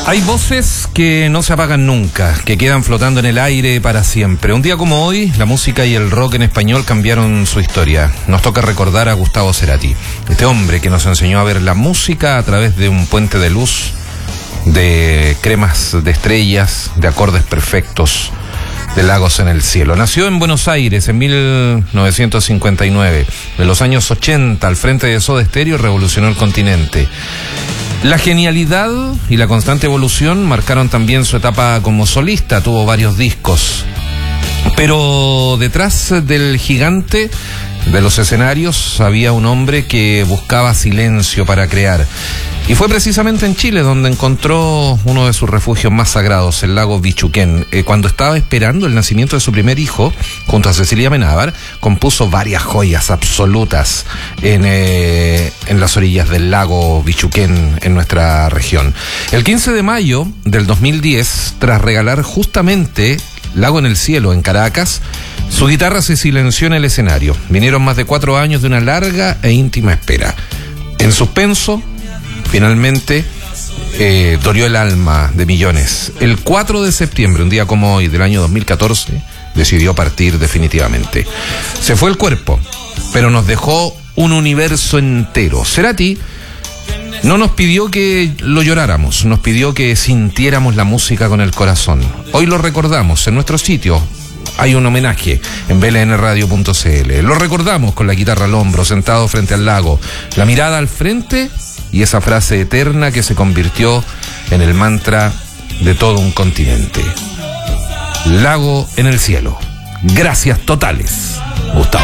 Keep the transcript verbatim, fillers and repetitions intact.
Hay voces que no se apagan nunca, que quedan flotando en el aire para siempre. Un día como hoy, la música y el rock en español cambiaron su historia. Nos toca recordar a Gustavo Cerati, este hombre que nos enseñó a ver la música a través de un puente de luz, de cremas de estrellas, de acordes perfectos, de lagos en el cielo. Nació en Buenos Aires en mil novecientos cincuenta y nueve. En los años ochenta, al frente de Soda Stereo, revolucionó el continente. La genialidad y la constante evolución marcaron también su etapa como solista. Tuvo varios discos. Pero detrás del gigante de los escenarios había un hombre que buscaba silencio para crear. Y fue precisamente en Chile donde encontró uno de sus refugios más sagrados, el lago Bichuquén. Eh, cuando estaba esperando el nacimiento de su primer hijo, junto a Cecilia Menábar, compuso varias joyas absolutas en, eh, en las orillas del lago Bichuquén en nuestra región. El quince de mayo del dos mil diez, tras regalar justamente Lago en el Cielo en Caracas, su guitarra se silenció en el escenario. Vinieron más de cuatro años de una larga e íntima espera. En suspenso, finalmente eh, dolió el alma de millones. El cuatro de septiembre, un día como hoy del año dos mil catorce, decidió partir definitivamente. Se fue el cuerpo, pero nos dejó un universo entero. Cerati no nos pidió que lo lloráramos, nos pidió que sintiéramos la música con el corazón. Hoy lo recordamos en nuestro sitio. Hay un homenaje en b l n radio punto c l. Lo recordamos con la guitarra al hombro, sentado frente al lago, la mirada al frente y esa frase eterna que se convirtió en el mantra de todo un continente. Lago en el cielo. Gracias totales, Gustavo.